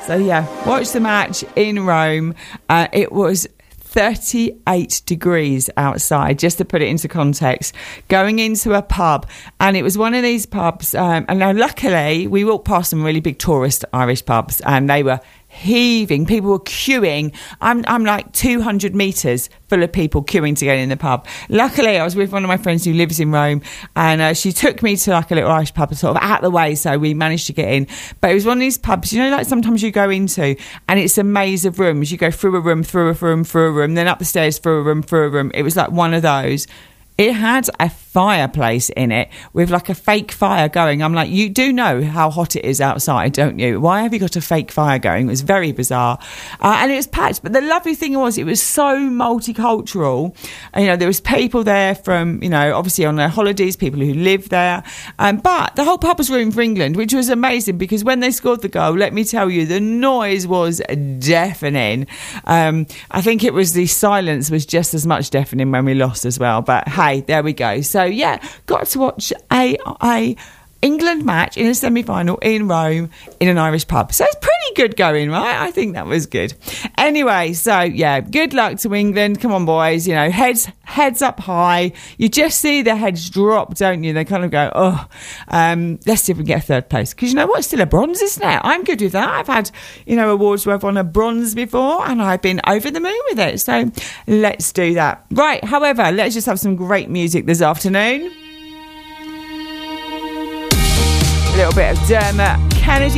So yeah, watched the match in Rome. It was 38 degrees outside, just to put it into context, going into a pub, and it was one of these pubs, and now luckily we walked past some really big tourist Irish pubs, and they were heaving. People were queuing. I'm like 200 metres full of people queuing to get in the pub. Luckily, I was with one of my friends who lives in Rome, and she took me to like a little Irish pub sort of out of the way, so we managed to get in. But it was one of these pubs, you know, like sometimes you go into and it's a maze of rooms. You go through a room, through a room, through a room, then up the stairs, through a room, through a room. It was like one of those. It had a fireplace in it with like a fake fire going. I'm like, you do know how hot it is outside, don't you? Why have you got a fake fire going? It was very bizarre. And it was packed. But the lovely thing was it was so multicultural. You know, there was people there from, you know, obviously on their holidays, people who live there. But the whole pub was room for England, which was amazing because when they scored the goal, let me tell you, the noise was deafening. I think it was the silence was just as much deafening when we lost as well. But hey, there we go. So yeah, got to watch a England match in a semi-final in Rome in an Irish pub. So it's pretty good going, right? I think that was good. Anyway, so yeah, good luck to England. Come on, boys. You know, heads up high. You just see their heads drop, don't you? They kind of go, oh, let's see if we can get a third place. Because you know what? It's still a bronze, isn't it? I'm good with that. I've had, you know, awards where I've won a bronze before and I've been over the moon with it. So let's do that. Right. However, let's just have some great music this afternoon. A little bit of Dermot Kennedy